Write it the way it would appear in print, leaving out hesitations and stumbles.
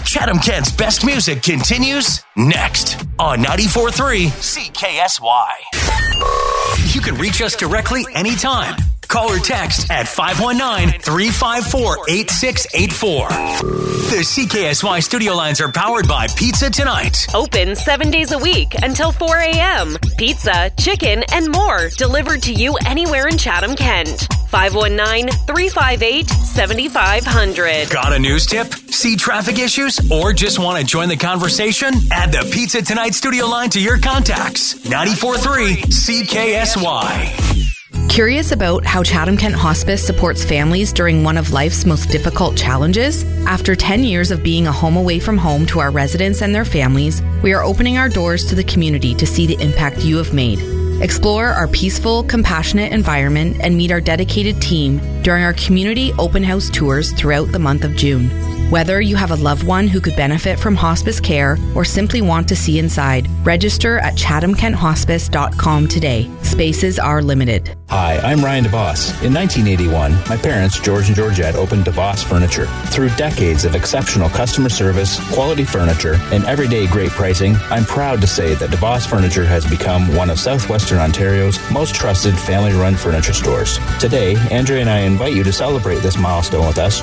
Chatham-Kent's best music continues next on 94.3 CKSY. You can reach us directly anytime. Call or text at 519-354-8684. The CKSY studio lines are powered by Pizza Tonight. Open 7 days a week until 4 a.m. Pizza, chicken, and more delivered to you anywhere in Chatham-Kent. 519-358-7500. Got a news tip? See traffic issues? Or just want to join the conversation? Add the Pizza Tonight studio line to your contacts. 94.3 CKSY. Curious about how Chatham-Kent Hospice supports families during one of life's most difficult challenges? After 10 years of being a home away from home to our residents and their families, we are opening our doors to the community to see the impact you have made. Explore our peaceful, compassionate environment and meet our dedicated team during our community open house tours throughout the month of June. Whether you have a loved one who could benefit from hospice care or simply want to see inside, register at chathamkenthospice.com today. Spaces are limited. Hi, I'm Ryan DeVos. In 1981, my parents, George and Georgette, opened DeVos Furniture. Through decades of exceptional customer service, quality furniture, and everyday great pricing, I'm proud to say that DeVos Furniture has become one of Southwestern Ontario's most trusted family-run furniture stores. Today, Andrea and I invite you to celebrate this milestone with us